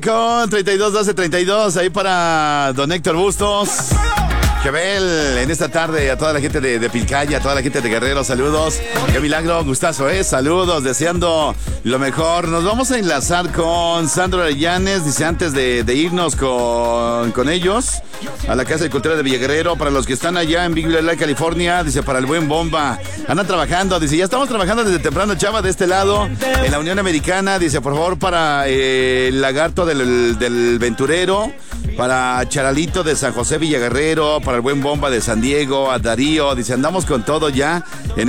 Con 32-12-32, ahí para don Héctor Bustos. Jebel, en esta tarde a toda la gente de Pilcaya, a toda la gente de Guerrero, saludos. Qué milagro, gustazo, saludos, deseando lo mejor. Nos vamos a enlazar con Sandro Arellanes, dice antes de irnos con ellos a la Casa de Cultura de Villaguerrero, para los que están allá en Big Bear, California, dice para el buen Bomba, andan trabajando, dice ya estamos trabajando desde temprano, chava, de este lado, en la Unión Americana, dice por favor para el Lagarto del Venturero, para Charalito de San José Villaguerrero, para el buen Bomba de San Diego, a Darío, dice andamos con todo ya en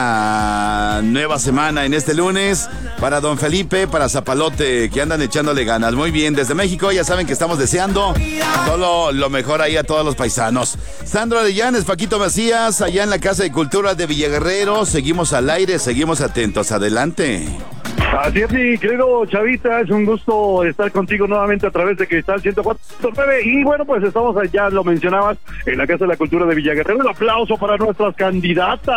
esta nueva semana, en este lunes, para don Felipe, para Zapalote, que andan echándole ganas. Muy bien, desde México ya saben que estamos deseando todo lo mejor ahí a todos los paisanos. Sandro Arellanes, Paquito Macías, allá en la Casa de Cultura de Villaguerrero, seguimos al aire, seguimos atentos, adelante. Así es, mi querido Chavita, es un gusto estar contigo nuevamente a través de Cristal 104.9 y bueno, pues estamos allá, lo mencionabas, en la Casa de la Cultura de Villaguerrero. Un aplauso para nuestras candidatas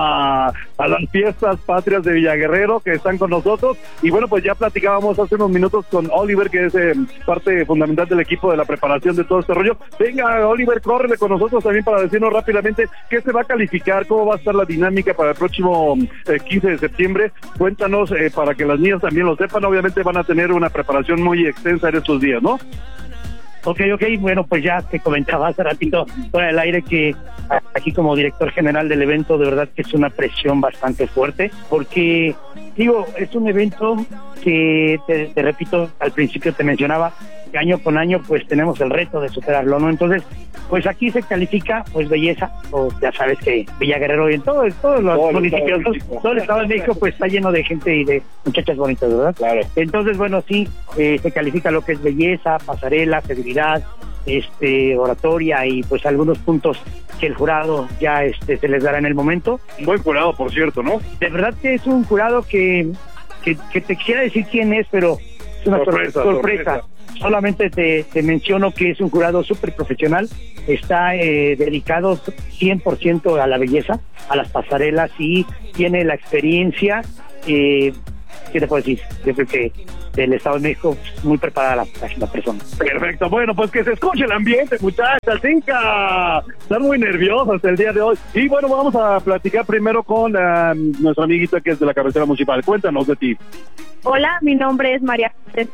a las fiestas patrias de Villaguerrero que están con nosotros y bueno, pues ya platicábamos hace unos minutos con Oliver, que es parte fundamental del equipo de la preparación de todo este rollo. Venga, Oliver, córrele con nosotros también para decirnos rápidamente qué se va a calificar, cómo va a estar la dinámica para el próximo 15 de septiembre. Cuéntanos para que las niñas también lo sepan. Obviamente van a tener una preparación muy extensa en estos días, ¿no? Ok, bueno, pues ya te comentaba hace ratito fuera del aire que aquí como director general del evento, de verdad que es una presión bastante fuerte, porque, digo, es un evento que, te repito, al principio te mencionaba, que año con año pues tenemos el reto de superarlo, ¿no? Entonces, pues aquí se califica, pues belleza, o ya sabes que Villaguerrero y en todos los municipios, todo el Estado de México pues está lleno de gente y de muchachas bonitas, ¿verdad? Claro. Entonces, bueno, sí, se califica lo que es belleza, pasarela, seguridad, oratoria y pues algunos puntos que el jurado ya se les dará en el momento. Un buen jurado, por cierto, ¿no? De verdad que es un jurado que te quisiera decir quién es, pero es una sorpresa. Solamente te menciono que es un jurado súper profesional, está dedicado 100% a la belleza, a las pasarelas y tiene la experiencia, ¿qué te puedo decir? Yo creo que del Estado de México muy preparada la persona. Perfecto, bueno, pues que se escuche el ambiente, muchachas, Inca. Están muy nerviosos el día de hoy. Y bueno, vamos a platicar primero con nuestra amiguita que es de la cabecera municipal. Cuéntanos de ti. Hola, mi nombre es María José,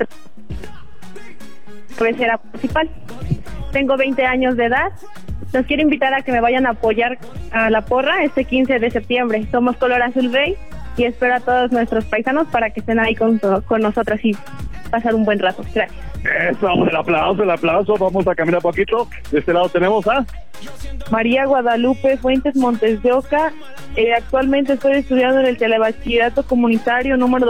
cabecera municipal. Tengo 20 años de edad. Los quiero invitar a que me vayan a apoyar a la porra este 15 de septiembre. Somos Color Azul Rey y espero a todos nuestros paisanos para que estén ahí con nosotros y pasar un buen rato. Gracias. Eso, el aplauso. Vamos a caminar un poquito. De este lado tenemos a María Guadalupe Fuentes Montes de Oca. Actualmente estoy estudiando en el Telebachillerato Comunitario número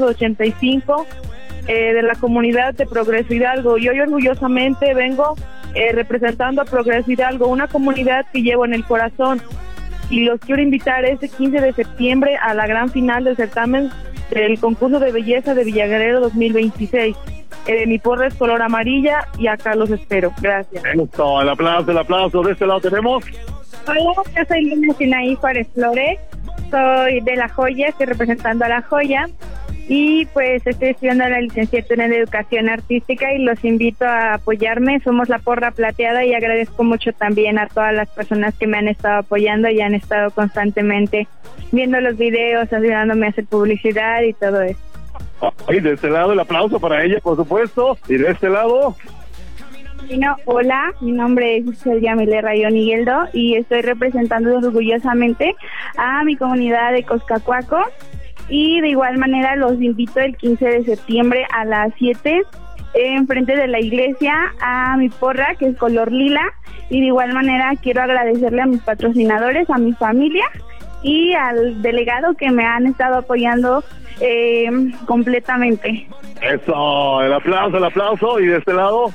285 de la comunidad de Progreso Hidalgo. Y hoy orgullosamente vengo representando a Progreso Hidalgo, una comunidad que llevo en el corazón. Y los quiero invitar este 15 de septiembre a la gran final del certamen del concurso de belleza de Villaguerrero 2026. Mi porra es color amarilla y acá los espero. Gracias. Eso, el aplauso. De este lado tenemos. Hola, yo soy Lina Sinaí Juárez Flores. Soy de La Joya, estoy representando a La Joya. Y pues estoy estudiando la licenciatura en Educación Artística y los invito a apoyarme. Somos la Porra Plateada y agradezco mucho también a todas las personas que me han estado apoyando y han estado constantemente viendo los videos, ayudándome a hacer publicidad y todo eso. Y de este lado el aplauso para ella, por supuesto. Y de este lado. Bueno, hola, mi nombre es Celia Mile Rayón Higueldo y estoy representando orgullosamente a mi comunidad de Coscacuaco. Y de igual manera los invito el 15 de septiembre a las 7 enfrente de la iglesia a mi porra, que es color lila. Y de igual manera quiero agradecerle a mis patrocinadores, a mi familia y al delegado que me han estado apoyando completamente. Eso, el aplauso. Y de este lado.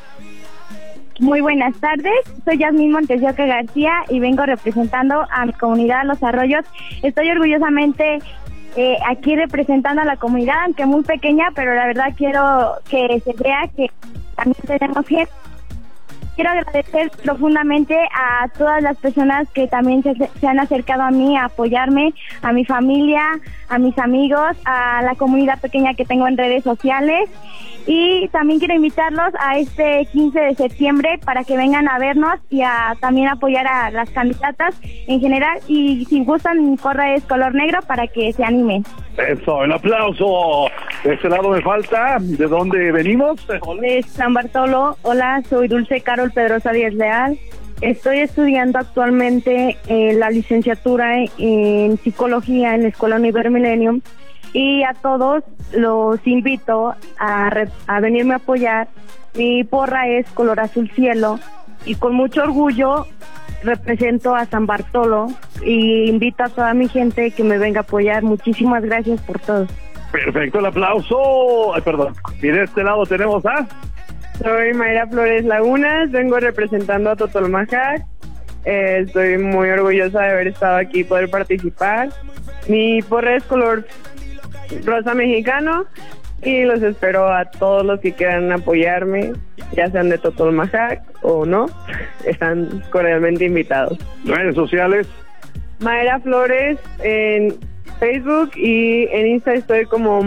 Muy buenas tardes, soy Yasmín Montes de Oca García y vengo representando a mi comunidad Los Arroyos. Estoy orgullosamente aquí representando a la comunidad, aunque muy pequeña, pero la verdad quiero que se vea que también tenemos gente quiero agradecer profundamente a todas las personas que también se han acercado a mí a apoyarme, a mi familia, a mis amigos, a la comunidad pequeña que tengo en redes sociales. Y también quiero invitarlos a este 15 de septiembre para que vengan a vernos y a también apoyar a las candidatas en general. Y si gustan, mi gorra es color negro para que se animen. Eso, el aplauso. De este lado me falta. ¿De dónde venimos? De San Bartolo. Hola, soy Dulce Carol Pedrosa Díaz Leal. Estoy estudiando actualmente la licenciatura en psicología en la Escuela Univer Millennium. Y a todos los invito a venirme a apoyar. Mi porra es color azul cielo y con mucho orgullo represento a San Bartolo y invito a toda mi gente que me venga a apoyar. Muchísimas gracias por todo. Perfecto, el aplauso. Ay, perdón. Y de este lado tenemos a... Soy Mayra Flores Lagunas, vengo representando a Totolmajac. Estoy muy orgullosa de haber estado aquí y poder participar. Mi porra es color rosa mexicano y los espero a todos los que quieran apoyarme, ya sean de Totolmajac o no, están cordialmente invitados. Redes sociales. Mayra Flores en Facebook y en Insta estoy como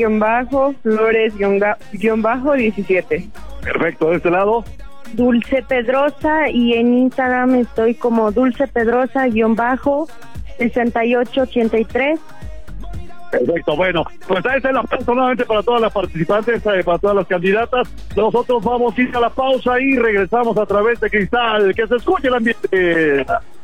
May-Flores-17. Perfecto, de este lado. Dulce Pedrosa y en Instagram estoy como Dulce Pedrosa-6883. Perfecto, bueno, pues ahí está el aplauso nuevamente para todas las participantes, para todas las candidatas. Nosotros vamos a ir a la pausa y regresamos a través de Cristal, que se escuche el ambiente.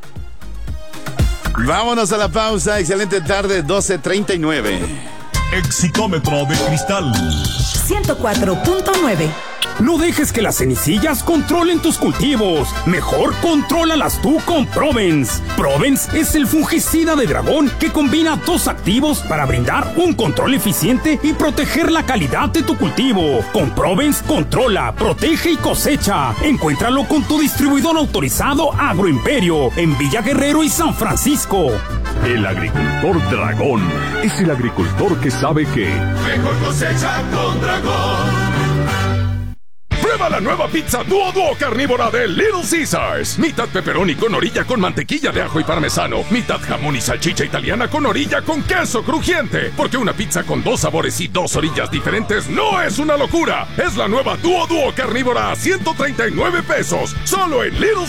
Vámonos a la pausa, excelente tarde, 12:39. Exitómetro de Cristal 104.9. No dejes que las ceniciillas controlen tus cultivos. Mejor contrólalas tú con Provence. Provence es el fungicida de dragón que combina dos activos para brindar un control eficiente y proteger la calidad de tu cultivo. Con Provence controla, protege y cosecha. Encuéntralo con tu distribuidor autorizado Agroimperio en Villa Guerrero y San Francisco. El agricultor dragón es el agricultor que sabe que mejor cosecha con dragón. Prueba la nueva pizza Duo carnívora de Little Caesars. Mitad pepperoni con orilla con mantequilla de ajo y parmesano. Mitad jamón y salchicha italiana con orilla con queso crujiente. Porque una pizza con dos sabores y dos orillas diferentes no es una locura. Es la nueva Duo carnívora a $139. Solo en Little